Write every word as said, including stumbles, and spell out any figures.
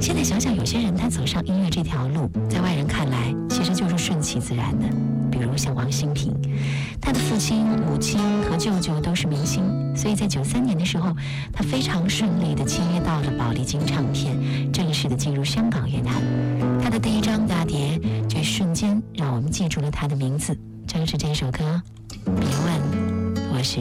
现在想想，有些人他走上音乐这条路，在外人看来其实就是顺其自然的。比如像王心平，他的父亲、母亲和舅舅都是明星，所以在九三年的时候，他非常顺利地签约到了宝丽金唱片，正式地进入香港乐坛。他的第一张大碟，这瞬间让我们记住了他的名字，正是这首歌《别问